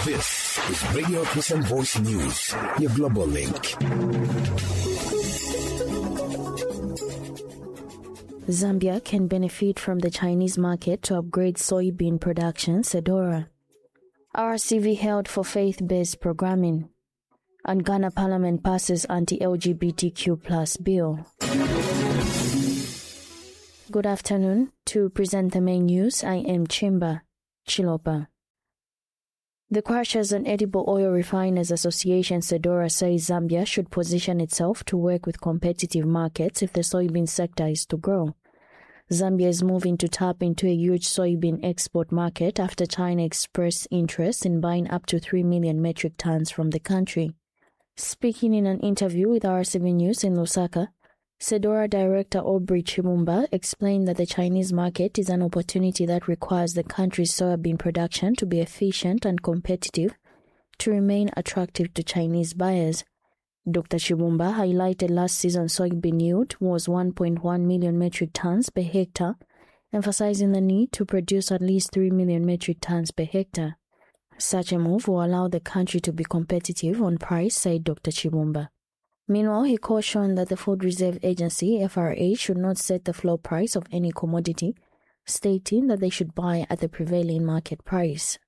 This is Radio Christian Voice News, your global link. Zambia can benefit from the Chinese market to upgrade soybean production, Sedora. RCV held for faith-based programming. And Ghana Parliament passes anti-LGBTQ+ bill. Good afternoon. To present the main news, I am Chimba Chilopa. The Crushers and Edible Oil Refiners Association, Sedora, says Zambia should position itself to work with competitive markets if the soybean sector is to grow. Zambia is moving to tap into a huge soybean export market after China expressed interest in buying up to 3 million metric tons from the country. Speaking in an interview with RCV News in Lusaka, Sedora Director Aubrey Chibumba explained that the Chinese market is an opportunity that requires the country's soybean production to be efficient and competitive to remain attractive to Chinese buyers. Dr. Chibumba highlighted last season's soybean yield was 1.1 million metric tons per hectare, emphasizing the need to produce at least 3 million metric tons per hectare. Such a move will allow the country to be competitive on price, said Dr. Chibumba. Meanwhile, he cautioned that the Food Reserve Agency, FRA, should not set the floor price of any commodity, stating that they should buy at the prevailing market price.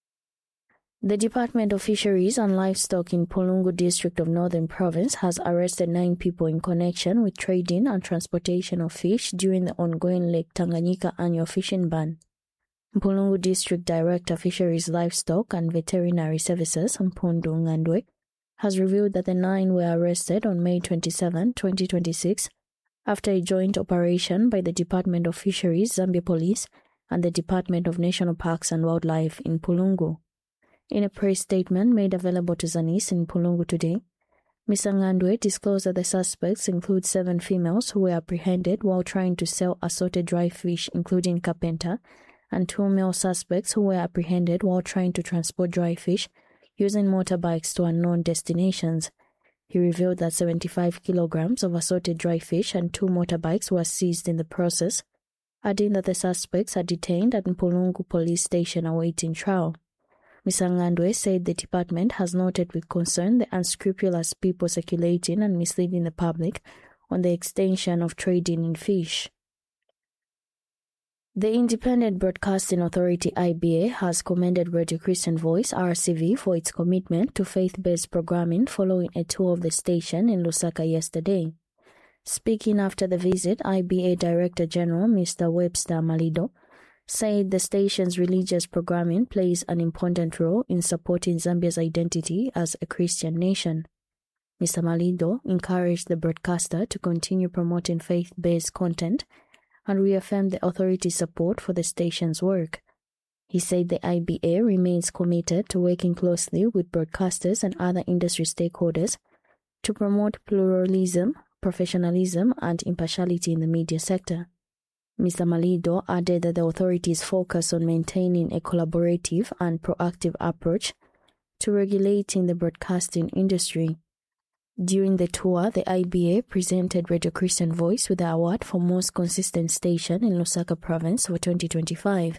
The Department of Fisheries and Livestock in Pulungu District of Northern Province has arrested 9 people in connection with trading and transportation of fish during the ongoing Lake Tanganyika annual fishing ban. Pulungu District Director Fisheries, Livestock and Veterinary Services, Mpundu Ngandwe, has revealed that the 9 were arrested on May 27, 2026, after a joint operation by the Department of Fisheries, Zambia Police, and the Department of National Parks and Wildlife in Pulungu. In a press statement made available to Zanis in Pulungu today, Mr. Ngandwe disclosed that the suspects include 7 females who were apprehended while trying to sell assorted dry fish, including carpenter, and 2 male suspects who were apprehended while trying to transport dry fish using motorbikes to unknown destinations. He revealed that 75 kilograms of assorted dry fish and 2 motorbikes were seized in the process, adding that the suspects are detained at Mpulungu Police Station awaiting trial. Mr. Ngandwe said the department has noted with concern the unscrupulous people circulating and misleading the public on the extension of trading in fish. The Independent Broadcasting Authority IBA has commended Radio Christian Voice RCV for its commitment to faith-based programming following a tour of the station in Lusaka yesterday. Speaking after the visit, IBA Director General Mr. Webster Malido said the station's religious programming plays an important role in supporting Zambia's identity as a Christian nation. Mr. Malido encouraged the broadcaster to continue promoting faith-based content and reaffirmed the authority's support for the station's work. He said the IBA remains committed to working closely with broadcasters and other industry stakeholders to promote pluralism, professionalism, and impartiality in the media sector. Mr. Malido added that the authority is focused on maintaining a collaborative and proactive approach to regulating the broadcasting industry. During the tour, the IBA presented Radio Christian Voice with the award for Most Consistent Station in Lusaka Province for 2025.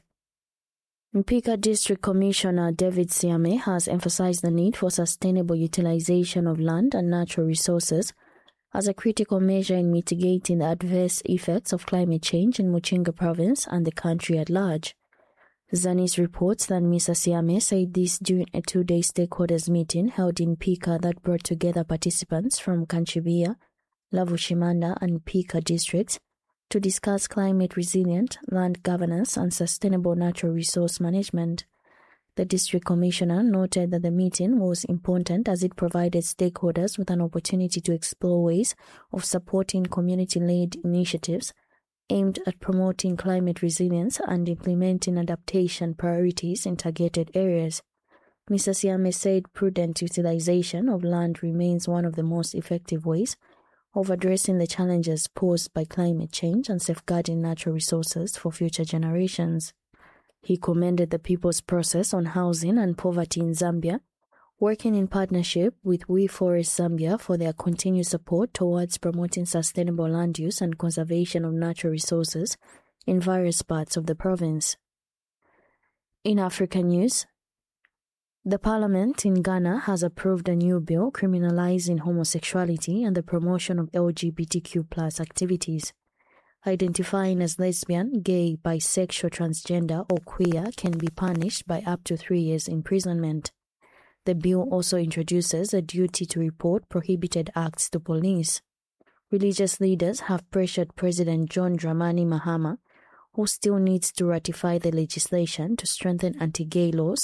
Mpika District Commissioner David Siame has emphasized the need for sustainable utilization of land and natural resources as a critical measure in mitigating the adverse effects of climate change in Muchinga Province and the country at large. Zanis reports that Mr. Siame said this during a 2-day stakeholders meeting held in Pika that brought together participants from Kanchibia, Lavushimanda and Pika districts to discuss climate-resilient land governance and sustainable natural resource management. The district commissioner noted that the meeting was important as it provided stakeholders with an opportunity to explore ways of supporting community-led initiatives aimed at promoting climate resilience and implementing adaptation priorities in targeted areas. Mr. Siame said prudent utilization of land remains one of the most effective ways of addressing the challenges posed by climate change and safeguarding natural resources for future generations. He commended the People's Process on Housing and Poverty in Zambia, working in partnership with We Forest Zambia for their continued support towards promoting sustainable land use and conservation of natural resources in various parts of the province. In African news, The parliament in Ghana has approved a new bill criminalizing homosexuality and the promotion of LGBTQ+ activities. Identifying as lesbian, gay, bisexual, transgender, or queer can be punished by up to 3 years imprisonment. The bill also introduces a duty to report prohibited acts to police. Religious leaders have pressured President John Dramani Mahama, who still needs to ratify the legislation to strengthen anti-gay laws